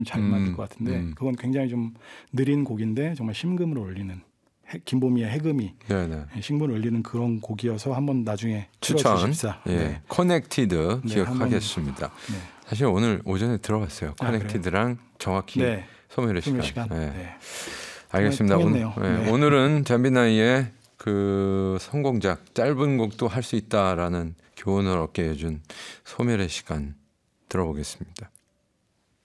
잘 맞을 것 같은데 그건 굉장히 좀 느린 곡인데 정말 심금을 울리는 김보미의 해금이 네네. 심금을 울리는 그런 곡이어서 한번 나중에 추천. 틀어주십사. 예. 네. 커넥티드 네, 기억하겠습니다. 네. 사실 오늘 오전에 들어봤어요. 커넥티드랑 정확히 네. 소멸의 시간. 시간. 네. 네. 알겠습니다. 통했네요. 네. 네. 오늘은 잠비나이의 그 성공작 짧은 곡도 할 수 있다라는 교훈을 얻게 해준 소멸의 시간 들어보겠습니다.